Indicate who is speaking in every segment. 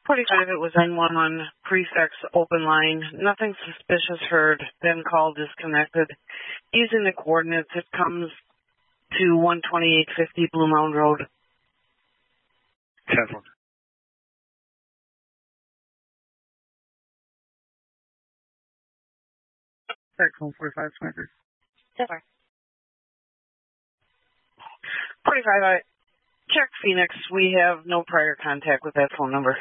Speaker 1: 45, it was N11, prefix open line. Nothing suspicious heard, then call disconnected. Using the coordinates, it comes to 12850 Blue Mountain Road.
Speaker 2: 10-4.
Speaker 3: Excellent, 45, Sniper.
Speaker 1: 10-4. 45, I checked Phoenix. We have no prior contact with that phone number.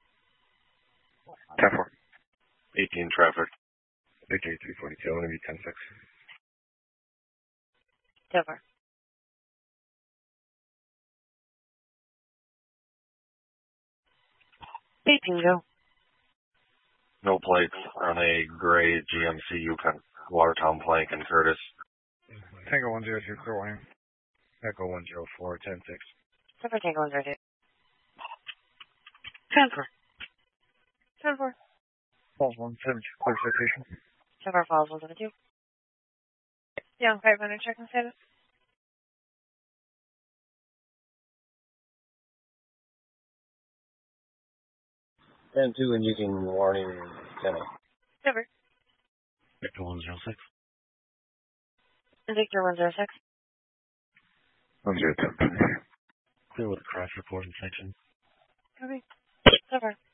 Speaker 2: 10-4.
Speaker 4: 18 traffic.
Speaker 2: Victory 342, I'm going to be 10-6.
Speaker 1: 10-4. Go.
Speaker 4: No plates on a gray GMC Yukon, Watertown Plank and Curtis.
Speaker 2: Tango 102, clear warning. Echo 104, 10-6.
Speaker 1: Silver Tango 102. 10-4. 10-4.
Speaker 2: Falls 172, clear citation.
Speaker 1: 10-4 Falls 172. Young 500, checking status.
Speaker 4: And 2 and using warning 10.
Speaker 1: Silver.
Speaker 4: Victor 106.
Speaker 1: Victor 106.
Speaker 2: 102.
Speaker 4: Clear with a crash report in section.
Speaker 1: Copy. Silver.